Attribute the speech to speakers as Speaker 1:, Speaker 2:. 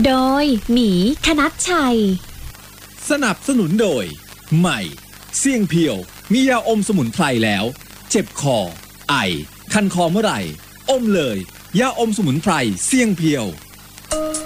Speaker 1: โดยหมีธนัชชัย
Speaker 2: สนับสนุนโดยใหม่เสี่ยงเพียวมียาอมสมุนไพรแล้วเจ็บคอไอคันคอเมื่อไหร่อมเลยยาอมสมุนไพรเสี่ยงเพียว